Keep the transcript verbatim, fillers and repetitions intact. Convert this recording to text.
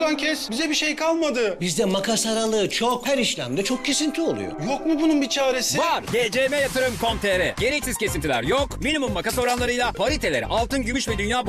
Lan kes. Bize bir şey kalmadı. Bizde makas aralığı çok. Her işlemde çok kesinti oluyor. Yok mu bunun bir çaresi? Var. G C M yatırım nokta com nokta tr. Gereksiz kesintiler yok. Minimum makas oranlarıyla pariteleri altın, gümüş ve dünya